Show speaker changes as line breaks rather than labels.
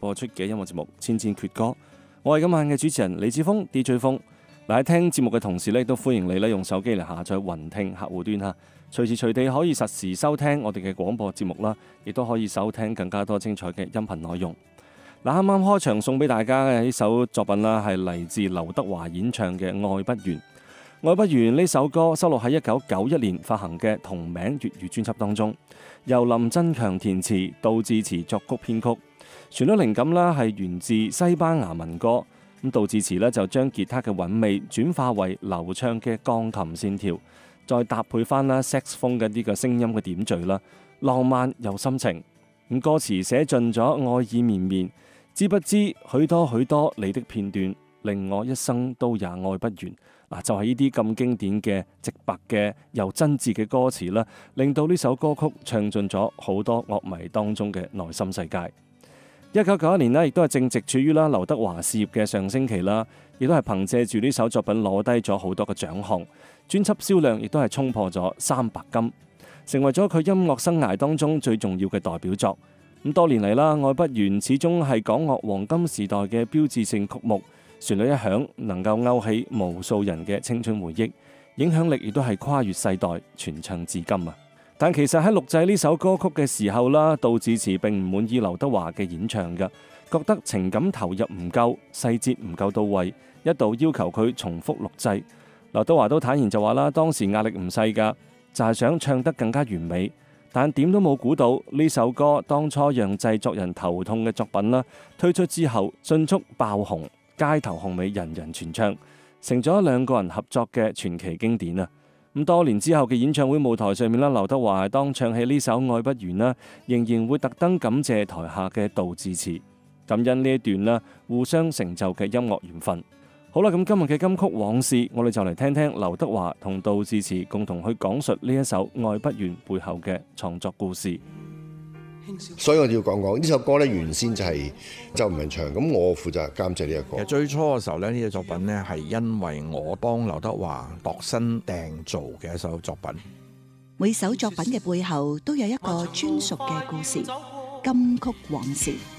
播出嘅音樂節目《千千闕歌》。我係今晚嘅主持人李志峰 DJ 峰。嗱，喺聽節目嘅同時咧，亦都歡迎你咧用手機嚟下載雲聽客戶端嚇，隨時隨地可以實時收聽我哋嘅廣播節目啦，亦都可以收聽更加多精彩嘅音頻內容。嗱，啱啱開場送俾大家嘅呢首作品啦，係嚟自劉德華演唱嘅《愛不完》。《愛不完》呢首歌收錄喺1991年發行嘅同名粵語專輯當中，由林振強填詞，杜自持作曲編曲。旋律靈感啦係源自西班牙民歌。咁杜自持咧就將吉他嘅韻味轉化為流暢嘅鋼琴線條，再搭配翻啦 saxophone 嘅呢個聲音嘅點綴啦，浪漫又深情。咁歌詞寫盡咗愛意綿綿，知不知許多許多你的片段，令我一生都也愛不完。嗱，就係呢啲咁經典嘅直白嘅又真摯嘅歌詞啦，令到呢首歌曲唱進咗好多樂迷當中嘅內心世界。1991年呢，亦都係正值處於啦劉德華事業嘅上升期啦，亦都係憑借住呢首作品攞低咗好多嘅獎項，專輯銷量亦都係衝破咗300金，成為咗佢音樂生涯當中最重要嘅代表作。咁多年嚟啦，《愛不完》始終係港樂黃金時代嘅標誌性曲目，旋律一響，能夠勾起無數人嘅青春回憶，影響力亦都係跨越世代，傳唱至今啊！但其實喺錄製呢首歌曲嘅時候啦，杜自持並唔滿意劉德華嘅演唱嘅，覺得情感投入唔夠，細節唔夠到位，一度要求佢重複錄製。劉德華都坦言就話啦，當時壓力唔細㗎，就係想唱得更加完美。但點都冇估到呢首歌當初讓製作人頭痛嘅作品啦，推出之後迅速爆紅，街頭巷尾人人傳唱，成咗兩個人合作嘅傳奇經典啊！咁多年之後嘅演唱會舞台上面啦，劉德華當唱起呢首《愛不完》啦，仍然會特登感謝台下嘅杜自持，感恩呢一段啦互相成就嘅音樂緣分。好啦，咁今日嘅金曲往事，我哋就嚟聽聽劉德華同杜自持共同去講述呢一首《愛不完》背後嘅創作故事。
所以我要講講呢首歌咧，原先就係周文唱，咁我負責監製呢一個。
其實最初嘅時候咧，呢隻作品咧係因為我幫劉德華度身訂造嘅一首作品。
每首作品嘅背後都有一個專屬嘅故事，金曲往事。